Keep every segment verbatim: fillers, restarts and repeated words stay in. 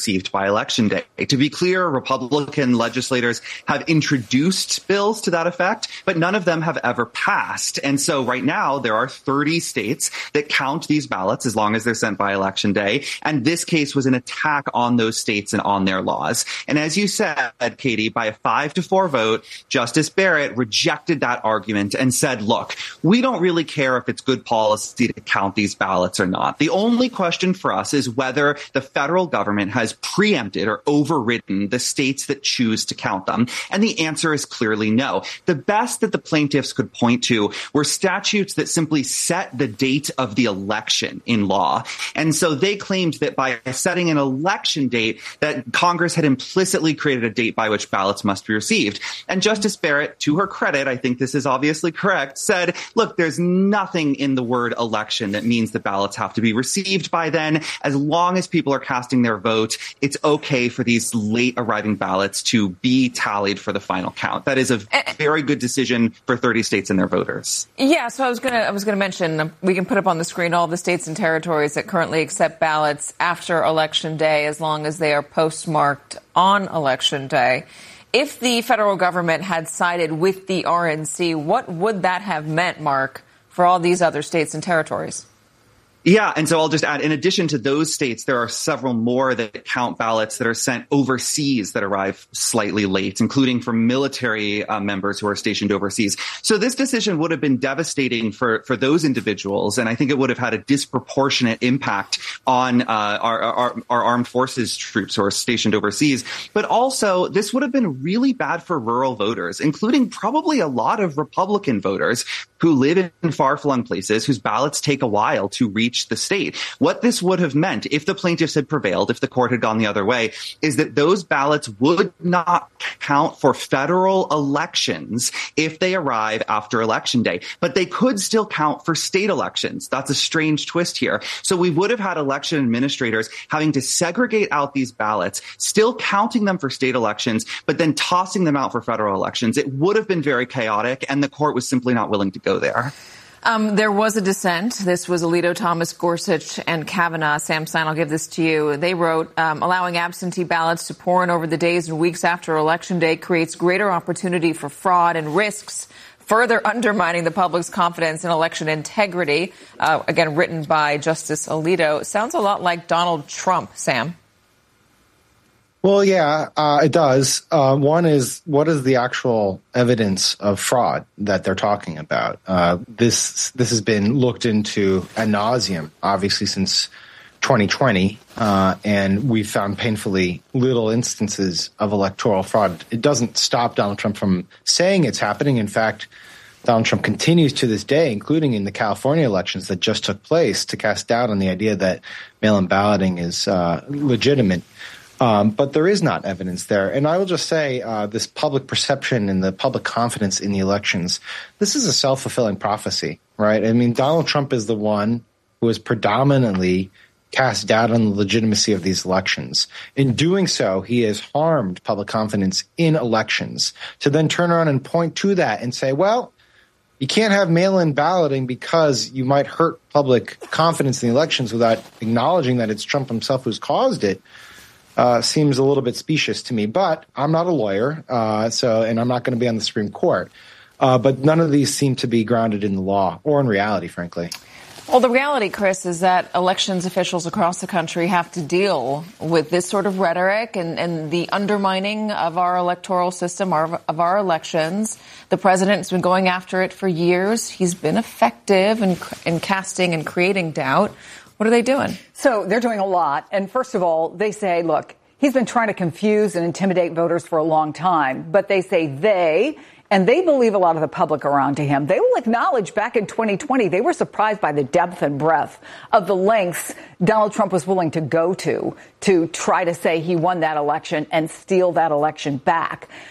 received by Election Day. To be clear, Republican legislators have introduced bills to that effect, but none of them have ever passed. And so right now, there are thirty states that count these ballots as long as they're sent by Election Day. And this case was an attack on those states and on their laws. And as you said, Katie, by a five to four vote, Justice Barrett rejected that argument and said, look, we don't really care if it's good policy to count these ballots or not. The only question for us is whether the federal government has preempted or overridden the states that choose to count them. And the answer is clearly no. The best that the plaintiffs could point to were statutes that simply set the date of the election in law. And so they claimed that by setting an election date, that Congress had implicitly created a date by which ballots must be received. And Justice Barrett, to her credit, I think this is obviously correct, said, look, there's nothing in the word election that means the ballots have to be received by then. As long as people are casting their vote, it's okay for these late arriving ballots to be tallied for the final count. That is a very good decision for thirty states and their voters. Yeah, so I was going to I was going to mention, we can put up on the screen all the states and territories that currently accept ballots after Election Day, as long as they are postmarked on Election Day. If the federal government had sided with the R N C, what would that have meant, Mark, for all these other states and territories? Yeah, and so I'll just add, in addition to those states, there are several more that count ballots that are sent overseas that arrive slightly late, including for military uh, members who are stationed overseas. So this decision would have been devastating for, for those individuals, and I think it would have had a disproportionate impact on uh, our, our, our armed forces troops who are stationed overseas. But also, this would have been really bad for rural voters, including probably a lot of Republican voters who live in far-flung places whose ballots take a while to reach the state. What this would have meant, if the plaintiffs had prevailed, if the court had gone the other way, is that those ballots would not count for federal elections if they arrive after Election Day. But they could still count for state elections. That's a strange twist here. So we would have had election administrators having to segregate out these ballots, still counting them for state elections, but then tossing them out for federal elections. It would have been very chaotic, and the court was simply not willing to go there. Um, there was a dissent. This was Alito, Thomas, Gorsuch, and Kavanaugh. Sam Stein, I'll give this to you. They wrote, um, allowing absentee ballots to pour in over the days and weeks after Election Day creates greater opportunity for fraud and risks further undermining the public's confidence in election integrity. Uh, again, written by Justice Alito. Sounds a lot like Donald Trump, Sam. Well, yeah, uh, it does. Uh, one is, what is the actual evidence of fraud that they're talking about? Uh, this this has been looked into ad nauseum, obviously, since twenty twenty, uh, and we've found painfully little instances of electoral fraud. It doesn't stop Donald Trump from saying it's happening. In fact, Donald Trump continues to this day, including in the California elections that just took place, to cast doubt on the idea that mail-in balloting is uh, legitimate. Um, but there is not evidence there. And I will just say uh, this public perception and the public confidence in the elections, this is a self-fulfilling prophecy, right? I mean, Donald Trump is the one who has predominantly cast doubt on the legitimacy of these elections. In doing so, he has harmed public confidence in elections. To then turn around and point to that and say, well, you can't have mail-in balloting because you might hurt public confidence in the elections without acknowledging that it's Trump himself who's caused it. Uh, seems a little bit specious to me, but I'm not a lawyer, uh, so and I'm not going to be on the Supreme Court. Uh, but none of these seem to be grounded in the law or in reality, frankly. Well, the reality, Chris, is that elections officials across the country have to deal with this sort of rhetoric and, and the undermining of our electoral system, our, of our elections. The president's been going after it for years. He's been effective in, in casting and creating doubt. What are they doing? So they're doing a lot. And first of all, they say, look, he's been trying to confuse and intimidate voters for a long time. But they say they, and they believe a lot of the public are onto him. They will acknowledge back in twenty twenty, they were surprised by the depth and breadth of the lengths Donald Trump was willing to go to to try to say he won that election and steal that election back.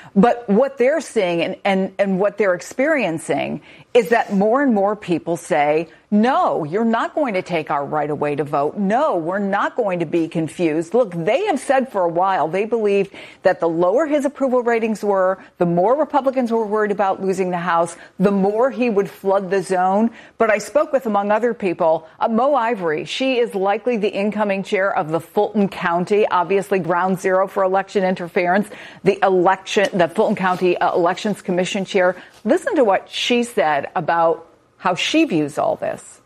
But what they're seeing and, and, and what they're experiencing is that more and more people say, no, you're not going to take our right away to vote. No, we're not going to be confused. Look, they have said for a while they believed that the lower his approval ratings were, the more Republicans were worried about losing the House, the more he would flood the zone. But I spoke with, among other people, uh, Mo Ivory. She is likely the incoming chair of the Fulton County, obviously ground zero for election interference, the election, the Fulton County uh, Elections Commission chair. Listen to what she said about how she views all this.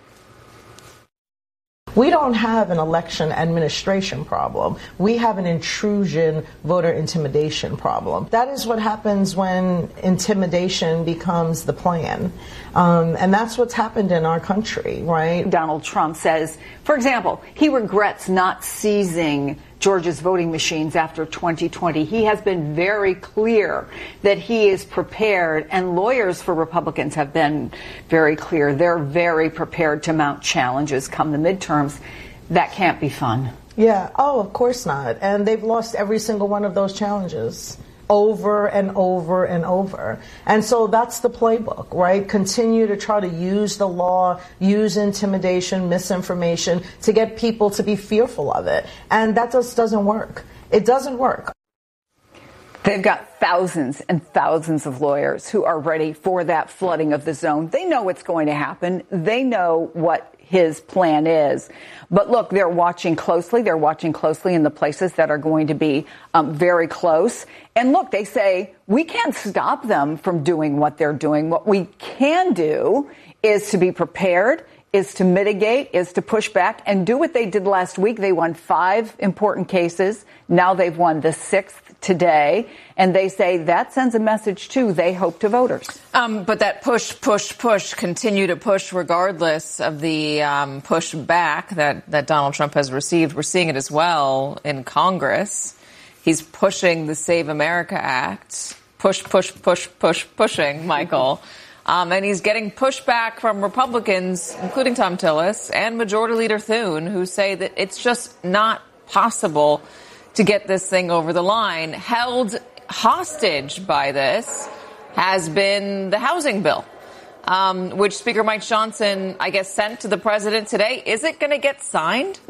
We don't have an election administration problem. We have an intrusion voter intimidation problem. That is what happens when intimidation becomes the plan. Um, and that's what's happened in our country, right? Donald Trump says, for example, he regrets not seizing Georgia's voting machines after twenty twenty. He has been very clear that he is prepared, and lawyers for Republicans have been very clear. They're very prepared to mount challenges come the midterms. That can't be fun. Yeah. Oh, of course not. And they've lost every single one of those challenges over and over and over. And so that's the playbook, right? Continue to try to use the law, use intimidation, misinformation to get people to be fearful of it. And that just doesn't work. It doesn't work. They've got thousands and thousands of lawyers who are ready for that flooding of the zone. They know what's going to happen. They know what his plan is. But look, they're watching closely. They're watching closely in the places that are going to be um, very close. And look, they say, we can't stop them from doing what they're doing. What we can do is to be prepared, is to mitigate, is to push back and do what they did last week. They won five important cases. Now they've won the sixth today. And they say that sends a message, too, they hope, to voters. Um, but that push, push, push, continue to push regardless of the um, push back that, that Donald Trump has received. We're seeing it as well in Congress. He's pushing the Save America Act. Push, push, push, push, pushing, Michael. Um, and he's getting pushback from Republicans, including Thom Tillis and Majority Leader Thune, who say that it's just not possible to get this thing over the line. Held hostage by this has been the housing bill, um, which Speaker Mike Johnson, I guess, sent to the president today. Is it going to get signed?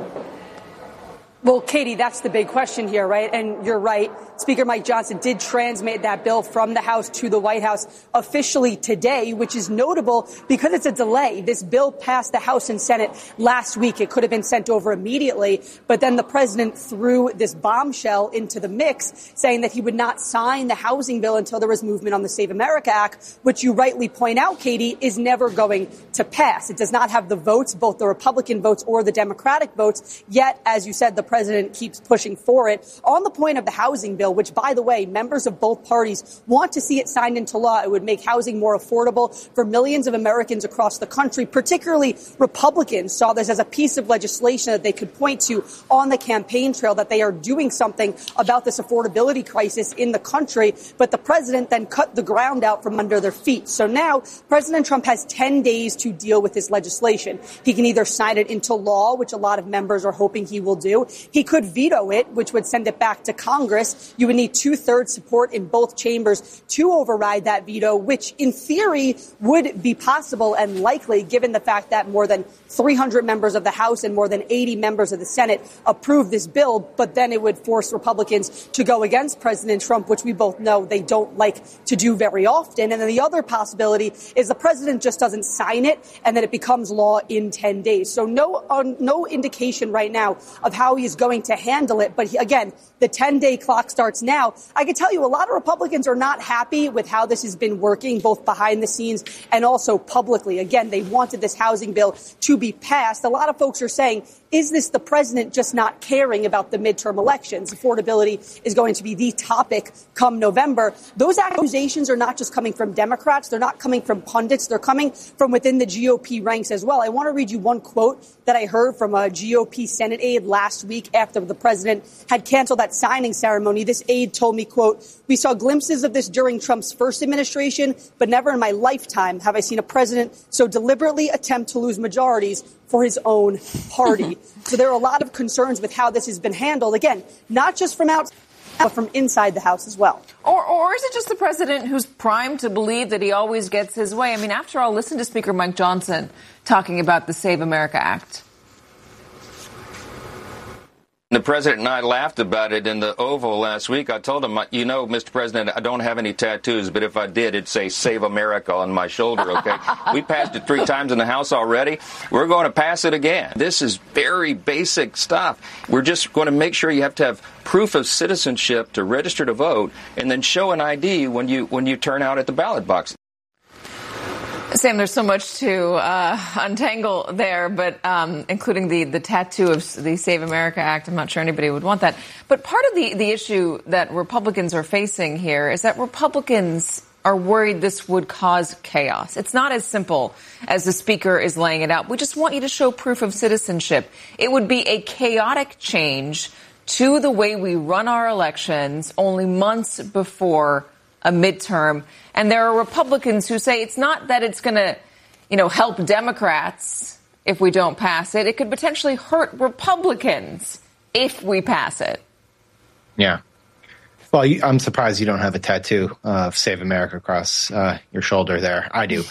Well, Katie, that's the big question here, right? And you're right. Speaker Mike Johnson did transmit that bill from the House to the White House officially today, which is notable because it's a delay. This bill passed the House and Senate last week. It could have been sent over immediately, but then the president threw this bombshell into the mix, saying that he would not sign the housing bill until there was movement on the Save America Act, which you rightly point out, Katie, is never going to pass. It does not have the votes, both the Republican votes or the Democratic votes. Yet, as you said, the president keeps pushing for it. On the point of the housing bill, which, by the way, members of both parties want to see it signed into law. It would make housing more affordable for millions of Americans across the country. Particularly Republicans saw this as a piece of legislation that they could point to on the campaign trail, that they are doing something about this affordability crisis in the country. But the president then cut the ground out from under their feet. So now President Trump has ten days to deal with this legislation. He can either sign it into law, which a lot of members are hoping he will do. He could veto it, which would send it back to Congress. You would need two-thirds support in both chambers to override that veto, which in theory would be possible and likely given the fact that more than three hundred members of the House and more than eighty members of the Senate approved this bill. But then it would force Republicans to go against President Trump, which we both know they don't like to do very often. And then the other possibility is the president just doesn't sign it and then it becomes law in ten days. So no, uh, no indication right now of how he's going to handle it. But he, again, the ten-day clock starts now. I can tell you a lot of Republicans are not happy with how this has been working, both behind the scenes and also publicly. Again, they wanted this housing bill to be passed. A lot of folks are saying, is this the president just not caring about the midterm elections? Affordability is going to be the topic come November. Those accusations are not just coming from Democrats. They're not coming from pundits. They're coming from within the G O P ranks as well. I want to read you one quote that I heard from a G O P Senate aide last week after the president had canceled that signing ceremony. This aide told me, quote, "We saw glimpses of this during Trump's first administration, but never in my lifetime have I seen a president so deliberately attempt to lose majorities for his own party." So there are a lot of concerns with how this has been handled. Again, not just from outside. but from inside the House as well. Or, or is it just the president who's primed to believe that he always gets his way? I mean, after all, listen to Speaker Mike Johnson talking about the Save America Act. The president and I laughed about it in the Oval last week. I told him, you know, Mister President, I don't have any tattoos, but if I did, it'd say Save America on my shoulder, okay? We passed it three times in the House already. We're going to pass it again. This is very basic stuff. We're just going to make sure you have to have proof of citizenship to register to vote and then show an I D when you when you turn out at the ballot box. Sam, there's so much to uh, untangle there, but um, including the, the tattoo of the Save America Act. I'm not sure anybody would want that. But part of the, the issue that Republicans are facing here is that Republicans are worried this would cause chaos. It's not as simple as the speaker is laying it out. We just want you to show proof of citizenship. It would be a chaotic change to the way we run our elections only months before a midterm. And there are Republicans who say it's not that it's going to, you know, help Democrats if we don't pass it. It could potentially hurt Republicans if we pass it. Yeah. Well, you, I'm surprised you don't have a tattoo of Save America across uh, your shoulder there. I do.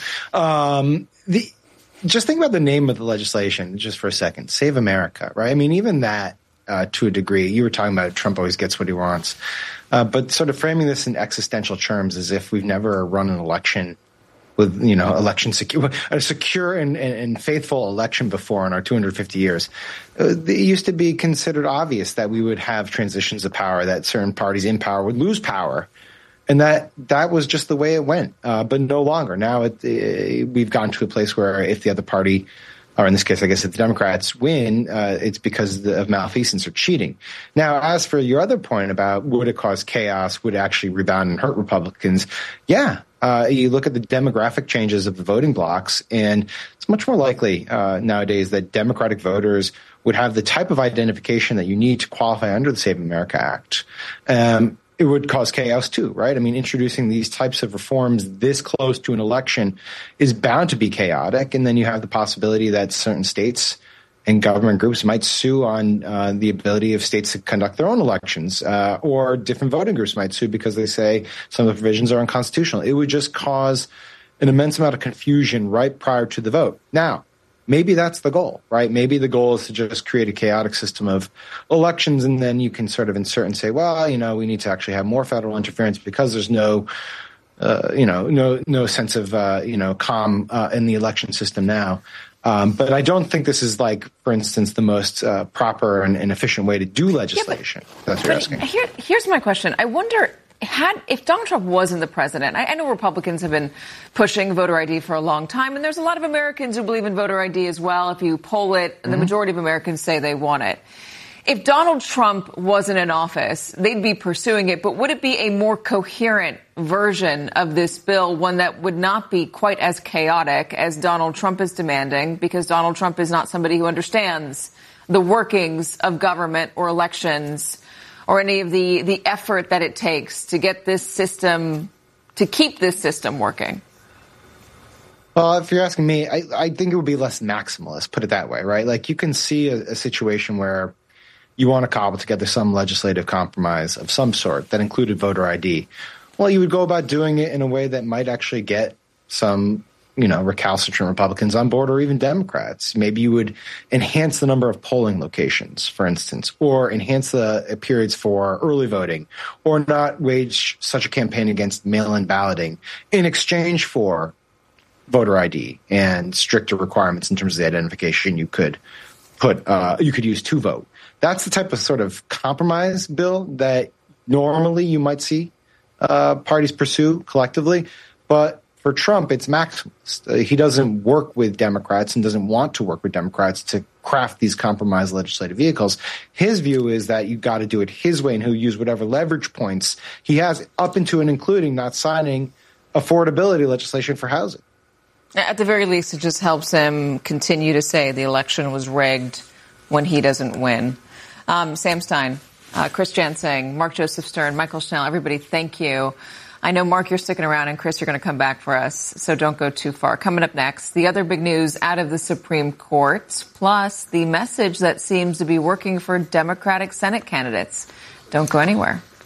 Um, the, just think about the name of the legislation just for a second. Save America, right? I mean, even that, uh, to a degree, you were talking about Trump always gets what he wants. Uh, but sort of framing this in existential terms as if we've never run an election with, you know, election secure, a secure and, and, and faithful election before in our two hundred fifty years. Uh, it used to be considered obvious that we would have transitions of power, that certain parties in power would lose power. And that that was just the way it went, uh, but no longer. Now it, it, we've gotten to a place where if the other party, or in this case, I guess if the Democrats win, uh, it's because of malfeasance or cheating. Now, as for your other point about would it cause chaos, would it actually rebound and hurt Republicans? Yeah. Uh, you look at the demographic changes of the voting blocks, and it's much more likely uh, nowadays that Democratic voters would have the type of identification that you need to qualify under the Save America Act. Um, It would cause chaos too, right? I mean, introducing these types of reforms this close to an election is bound to be chaotic. And then you have the possibility that certain states and government groups might sue on uh, the ability of states to conduct their own elections, uh, or different voting groups might sue because they say some of the provisions are unconstitutional. It would just cause an immense amount of confusion right prior to the vote. Now, maybe that's the goal, right? Maybe the goal is to just create a chaotic system of elections, and then you can sort of insert and say, well, you know, we need to actually have more federal interference because there's no, uh, you know, no no sense of, uh, you know, calm uh, in the election system now. Um, but I don't think this is like, for instance, the most uh, proper and, and efficient way to do legislation. Yeah, but, that's what you're asking. Here, here's my question. I wonder, had if Donald Trump wasn't the president, I, I know Republicans have been pushing voter I D for a long time, and there's a lot of Americans who believe in voter I D as well. If you poll it, mm-hmm. the majority of Americans say they want it. If Donald Trump wasn't in office, they'd be pursuing it, but would it be a more coherent version of this bill, one that would not be quite as chaotic as Donald Trump is demanding, because Donald Trump is not somebody who understands the workings of government or elections or any of the, the effort that it takes to get this system, to keep this system working? Well, if you're asking me, I, I think it would be less maximalist, put it that way, right? Like you can see a, a situation where you want to cobble together some legislative compromise of some sort that included voter I D. Well, you would go about doing it in a way that might actually get some, you know, recalcitrant Republicans on board, or even Democrats. Maybe you would enhance the number of polling locations, for instance, or enhance the periods for early voting, or not wage such a campaign against mail-in balloting in exchange for voter I D and stricter requirements in terms of the identification you could put, uh, you could use to vote. That's the type of sort of compromise bill that normally you might see uh, parties pursue collectively. But for Trump, it's maximalist. Uh, he doesn't work with Democrats and doesn't want to work with Democrats to craft these compromise legislative vehicles. His view is that you've got to do it his way, and he'll use whatever leverage points he has, up into and including not signing affordability legislation for housing. At the very least, it just helps him continue to say the election was rigged when he doesn't win. Um, Sam Stein, uh, Chris Jansing, Mark Joseph Stern, Michael Schnell, everybody, thank you. I know, Mark, you're sticking around, and Chris, you're going to come back for us, so don't go too far. Coming up next, the other big news out of the Supreme Court, plus the message that seems to be working for Democratic Senate candidates. Don't go anywhere.